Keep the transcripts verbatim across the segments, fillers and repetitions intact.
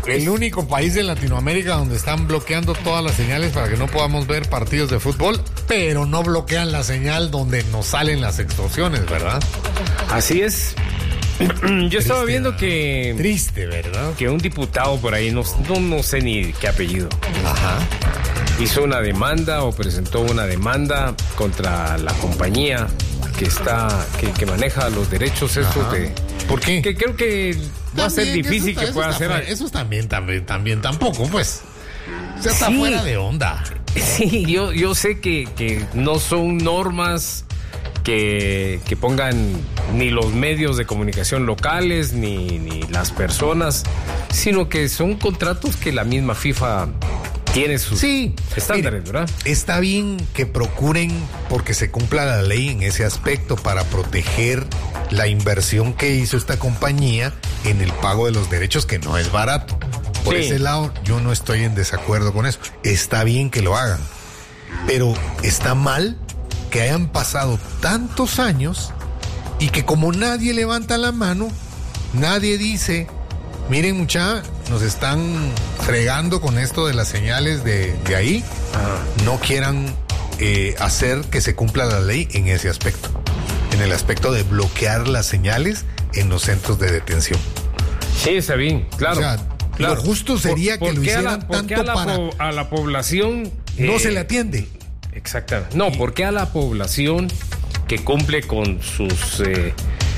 el único país de Latinoamérica donde están bloqueando todas las señales para que no podamos ver partidos de fútbol, pero no bloquean la señal donde nos salen las extorsiones, ¿verdad? Así es. Yo triste, estaba viendo que... Triste, ¿verdad? Que un diputado por ahí, no, no, no sé ni qué apellido. Ajá. Hizo una demanda o presentó una demanda contra la compañía que está que, que maneja los derechos estos de... ¿Por qué? Que creo que va también, a ser difícil está, que pueda hacer... Fuera, eso también, también, también tampoco, pues. O sea, está sí, fuera de onda. Sí, yo, yo sé que, que no son normas que, que pongan ni los medios de comunicación locales, ni, ni las personas, sino que son contratos que la misma FIFA... tiene sus sí, estándares, mire, ¿verdad? Está bien que procuren porque se cumpla la ley en ese aspecto para proteger la inversión que hizo esta compañía en el pago de los derechos, que no es barato. Por sí. ese lado, yo no estoy en desacuerdo con eso. Está bien que lo hagan, pero está mal que hayan pasado tantos años y que como nadie levanta la mano, nadie dice... Miren, mucha, nos están fregando con esto de las señales de, de ahí. Ah. No quieran eh, hacer que se cumpla la ley en ese aspecto. En el aspecto de bloquear las señales en los centros de detención. Sí, está bien, claro. O sea, claro. Lo justo sería ¿Por, que lo hicieran la, tanto a la, para... a la población... No eh, se le atiende. Exactamente. No, porque a la población que cumple con sus eh,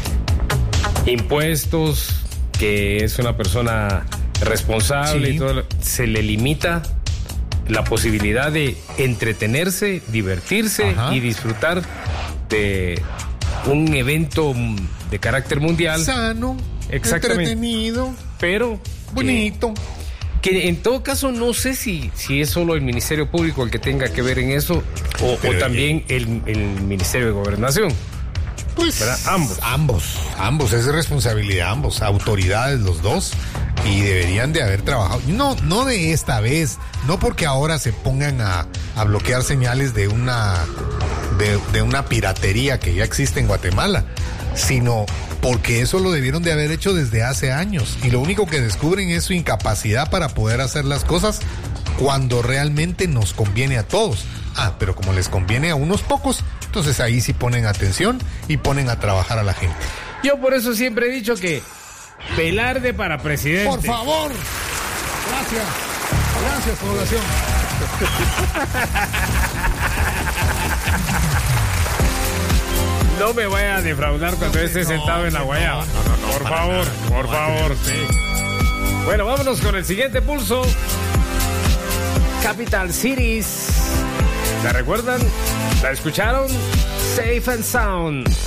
impuestos... que es una persona responsable, sí. y todo, se le limita la posibilidad de entretenerse, divertirse Ajá. y disfrutar de un evento de carácter mundial. Sano, entretenido, pero bonito. Que, que en todo caso no sé si, si es solo el Ministerio Público el que tenga que ver en eso o, o también el, el Ministerio de Gobernación. Pues ¿verdad? ambos. Ambos, ambos, es responsabilidad, ambos, autoridades los dos, y deberían de haber trabajado. No, no de esta vez, no porque ahora se pongan a, a bloquear señales de una, de, de una piratería que ya existe en Guatemala, sino porque eso lo debieron de haber hecho desde hace años, y lo único que descubren es su incapacidad para poder hacer las cosas cuando realmente nos conviene a todos. Ah, pero como les conviene a unos pocos, entonces ahí sí ponen atención y ponen a trabajar a la gente. Yo por eso siempre he dicho que Velarde para presidente. Por favor. Gracias. Gracias, población. No me vaya a defraudar cuando no, esté no, sentado en la guayaba. No, no, no, por favor, nada, por favor. Sí. Bueno, vámonos con el siguiente pulso. Capital Cities. ¿La recuerdan? ¿La escucharon? Safe and Sound.